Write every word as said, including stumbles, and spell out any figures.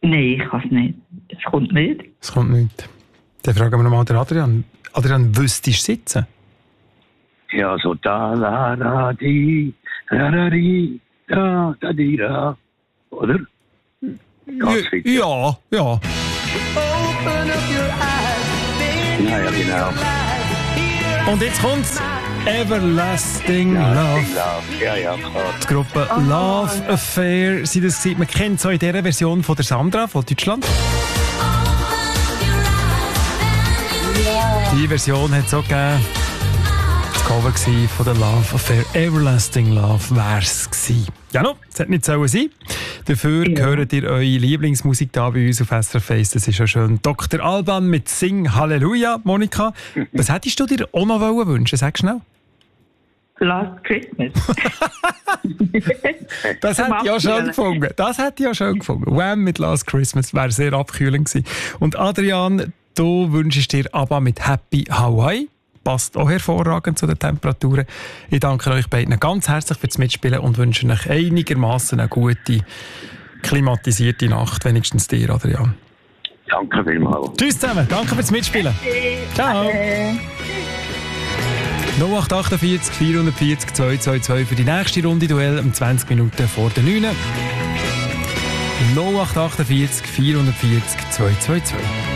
Nein, ich kann es nicht. Es kommt nicht. Es kommt nicht. Dann fragen wir nochmal den Adrian. Adrian, wüsstest du sitzen? Ja, so da, da, da, di, da, da, di, da, da, di, da. Oder? Ganz fit. Ja, ja. Ja, ja, genau. Und jetzt kommt's. Everlasting Ja, Love. Love. Ja, ja, klar. Die Gruppe Love Affair. Sie das gewesen. Man kennt es auch in dieser Version von der Sandra von Deutschland. Die Version hat es auch gegeben. Das Cover von der Love Affair. Everlasting Love wär's gewesen. Ja, no, das hätte nicht sollen sein. Dafür Ja. hört ihr eure Lieblingsmusik da bei uns auf S R F eins. Das ist ja schön. Doktor Alban mit Sing Halleluja. Monika, was hättest du dir auch noch wünschen? Sag schnell. Last Christmas. Das hätte ich ja schön gefunden. Das hätte ich ja schön gefunden. Wham mit Last Christmas wäre sehr abkühlend gewesen. Und Adrian, du wünschst dir ABBA mit Happy Hawaii. Passt auch hervorragend zu den Temperaturen. Ich danke euch beiden ganz herzlich fürs Mitspielen und wünsche euch einigermaßen eine gute, klimatisierte Nacht. Wenigstens dir, Adrian. Danke vielmals. Tschüss zusammen. Danke fürs Mitspielen. Ciao. null acht vier acht vier vier null zwei zwei zwei für die nächste Runde Duell um zwanzig Minuten vor der neun. null acht vier acht vier vier vier zwei zwei zwei.